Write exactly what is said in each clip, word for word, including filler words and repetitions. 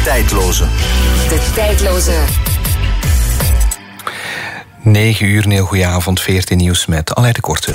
tijdloze. De tijdloze. negen uur, een heel goede avond, veertien nieuws met Aleid de Korte.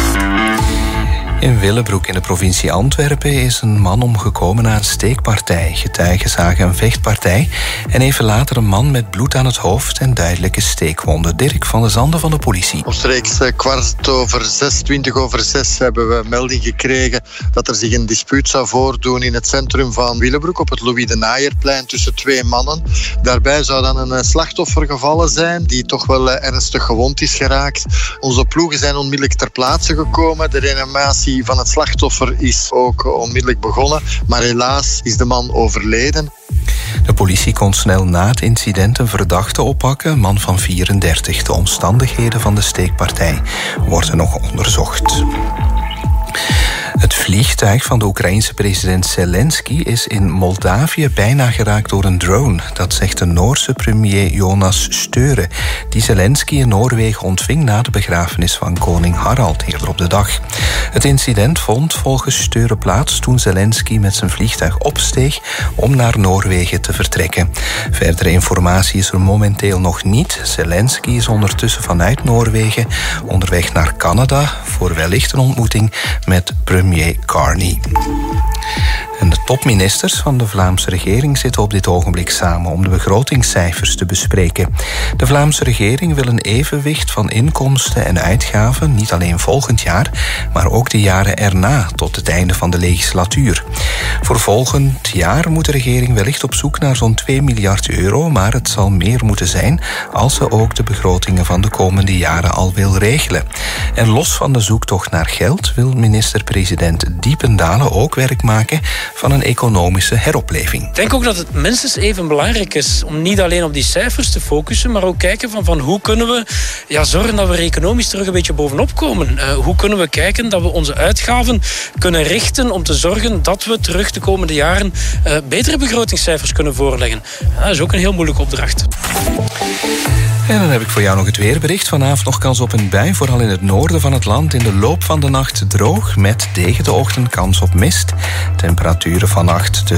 In Willebroek in de provincie Antwerpen is een man omgekomen na een steekpartij. Getuigen zagen een vechtpartij en even later een man met bloed aan het hoofd en duidelijke steekwonden. Dirk van de Zanden van de politie. Omstreeks kwart over zes, twintig over zes hebben we melding gekregen dat er zich een dispuut zou voordoen in het centrum van Willebroek op het Louis de Naaierplein tussen twee mannen. Daarbij zou dan een slachtoffer gevallen zijn die toch wel ernstig gewond is geraakt. Onze ploegen zijn onmiddellijk ter plaatse gekomen. De reanimatie van het slachtoffer is ook onmiddellijk begonnen, maar helaas is de man overleden. De politie kon snel na het incident een verdachte oppakken, een man van vierendertig. De omstandigheden van de steekpartij worden nog onderzocht. Het vliegtuig van de Oekraïense president Zelensky is in Moldavië bijna geraakt door een drone. Dat zegt de Noorse premier Jonas Støre, die Zelensky in Noorwegen ontving na de begrafenis van koning Harald eerder op de dag. Het incident vond volgens Støre plaats toen Zelensky met zijn vliegtuig opsteeg om naar Noorwegen te vertrekken. Verdere informatie is er momenteel nog niet. Zelensky is ondertussen vanuit Noorwegen onderweg naar Canada voor wellicht een ontmoeting met premier Carney. En de topministers van de Vlaamse regering zitten op dit ogenblik samen om de begrotingscijfers te bespreken. De Vlaamse regering wil een evenwicht van inkomsten en uitgaven, niet alleen volgend jaar, maar ook de jaren erna, tot het einde van de legislatuur. Voor volgend jaar moet de regering wellicht op zoek naar zo'n twee miljard euro, maar het zal meer moeten zijn als ze ook de begrotingen van de komende jaren al wil regelen. En los van de zoektocht naar geld wil minister-president Diependalen ook werk maken van een economische heropleving. Ik denk ook dat het minstens even belangrijk is om niet alleen op die cijfers te focussen, maar ook kijken van, van hoe kunnen we ja, zorgen dat we er economisch terug een beetje bovenop komen. Uh, hoe kunnen we kijken dat we onze uitgaven kunnen richten om te zorgen dat we terug de komende jaren uh, betere begrotingscijfers kunnen voorleggen. Ja, dat is ook een heel moeilijke opdracht. En dan heb ik voor jou nog het weerbericht. Vanavond nog kans op een bui, vooral in het noorden van het land. In de loop van de nacht droog, met tegen de ochtend kans op mist. Temperaturen vannacht tussen